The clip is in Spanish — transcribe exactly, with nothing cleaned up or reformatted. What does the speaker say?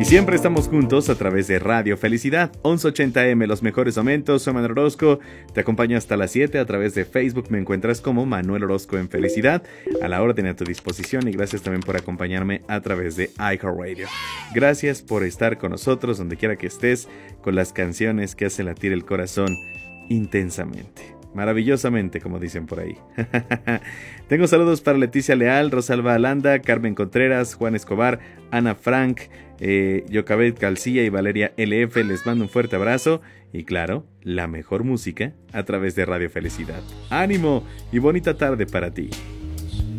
Y siempre estamos juntos a través de Radio Felicidad, once ochenta eme, los mejores momentos. Soy Manuel Orozco, te acompaño hasta las siete. A través de Facebook me encuentras como Manuel Orozco en Felicidad, a la orden, a tu disposición. Y gracias también por acompañarme a través de iHeartRadio. Gracias por estar con nosotros donde quiera que estés, con las canciones que hacen latir el corazón intensamente, maravillosamente, como dicen por ahí. Tengo saludos para Leticia Leal, Rosalba Alanda, Carmen Contreras, Juan Escobar, Ana Frank, eh, Yocabet Calcilla y Valeria L F. Les mando un fuerte abrazo y claro, la mejor música a través de Radio Felicidad. ¡Ánimo y bonita tarde para ti!